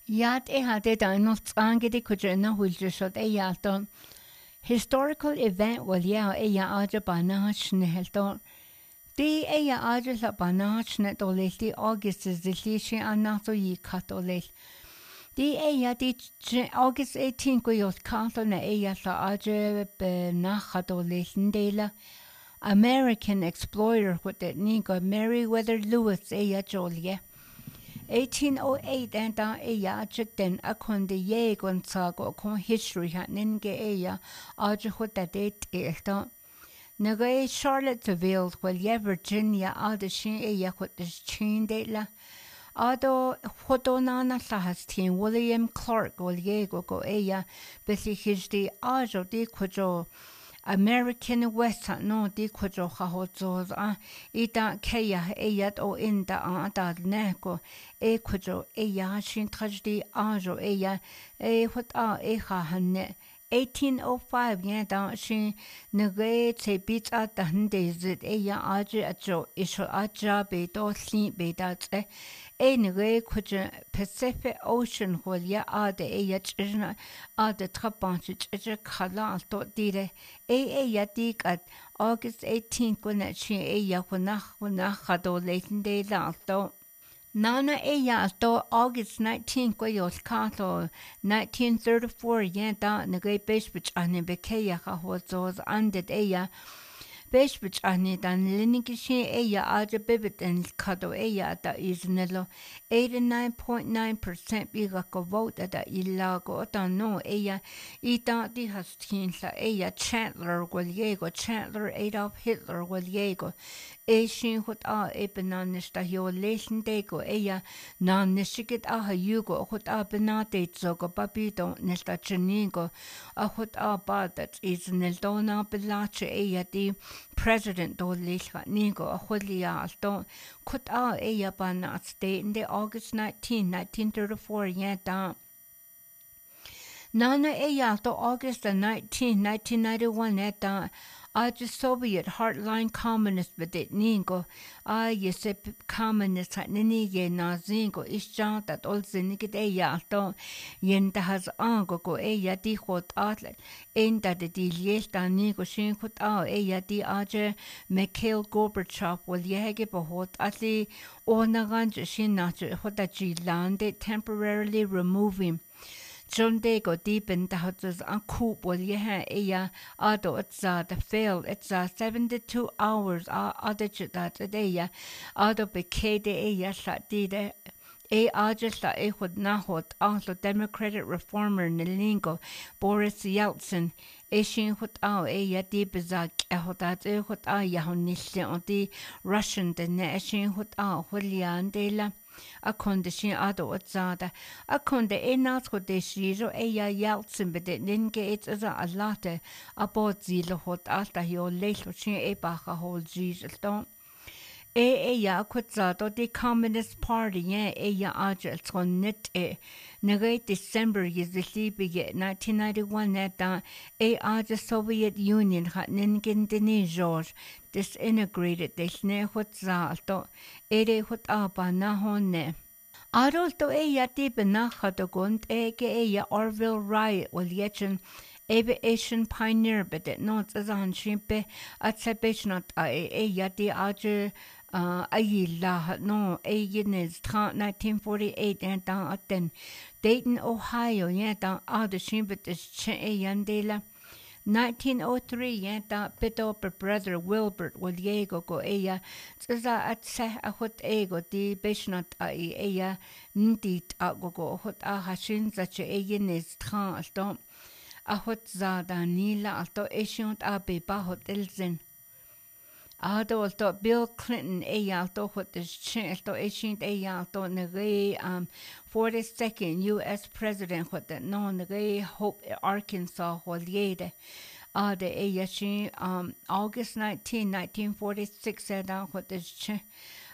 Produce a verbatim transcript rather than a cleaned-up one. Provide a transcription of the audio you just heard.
Yat e hade da no tsangedi kujena huljishot e yaton. Historical event wal ya e ya aja banach nehelton. Di e ya aja la banach net oleli August is the lishi anato yi katolel. Di e ya di August eighteenth go yot kato na e ya la aja be nachadolel ndela. American explorer with it nigo Meriwether Lewis e ya jolie. eighteen oh eight and da eya jikden akon de ye gon sago kon history hat ninge eya aja hota date elta naga Charlottesville wel ye Virginia ada shin eya hot de chin de la ado hodonana lahas tin William Clark wel ye go go eya besi hijdi ajo de kojo American West no di kwadro hahozo a ita keya eyat o inda a da neko e kwadro eya shin tragedy ajo eya e hot a e ha hanne eighteen oh five ya da shin nge te bit a da hande zit eya ajo ajo isho aja be do sli be da tse e nge kwadro Pacific Ocean hol ya a de eya chirna a de trapanchi chir khala to dire e e ya dik at August eighteenth kuna chi e ya kuna kuna khado leinde la to nana e ya to August nineteenth ko yos kato nineteen thirty-four ya da nge besh bich ane beke ya ho zos andet e ya besh bich ane dan liniki shi e ya aja bibit en kado e ya da iznelo eighty-nine point nine percent biga ko vote da ilago da no e ya ita di hastin sa e ya Chandler Guliego Chandler Adolf Hitler Guliego e shin hot a e benanis da yo lesen dego e ya na nishigit a ha yugo hot a benate zogo babito nesta chinigo a hot a ba that is neldona belache e ya di president do lesha nigo a holia alto kut a e ya bana state in the August nineteenth nineteen thirty-four ya da Nana e ya to August nineteenth nineteen ninety-one ya da a Soviet hardline communist bedit ningo a yesep communist hat nini ye na zingo isja that all zinigit e ya to yenda has ango go e ya di hot atlet in that the liel da nigo shin hot a e ya di aje Mikhail Gorbachev will yege behot atli ona ganje shin na hot da lande temporarily remove him John Dego deep in the houses and coop will ye ha eya ado etza the fail etza seventy-two hours a other that a day ado bekede eya sat dide e aja la e hod na hot also Democratic reformer Nilingo Boris Yeltsin e shin hot a eya di bezak e hot at e hot a ya honisle on the Russian the ne shin hot a holian de la a condition ado otzada a conde e nat hodeshiro e ya Yeltsin bede ninge it as a latte a bod zilo hot alta hio leilo shin e bacha hol zizilton e e ya kutzado the Communist Party ye e ya ajel ton net e nege December yizli bege nineteen ninety-one neta e aja Soviet Union hat ningen dini George disintegrated desne hutzalto e de hut aba na honne Adolto e ya tipe na hatogund e ke e ya Orville Riot will yechen aviation pioneer but it not as an shimpe at sebech not e e ya di aja Uh, ayila no ayines nineteen forty-eight and down at then Dayton, Ohio, yeah, down out the shimbit is yandela. nineteen oh three, yeah, down bit up a brother Wilbert will yego go aya. Zaza at se a hot ego di beshnat a aya ndit a go go hot a hashin such a ayines tran alto a hot zada nila alto eshont a beba hot elzen. Adolto Bill Clinton e alto hot is chinto eighteen e alto nege um forty-second U S president hot that no nege Hope Arkansas holiede uh the e um August nineteenth nineteen forty-six and hot is chin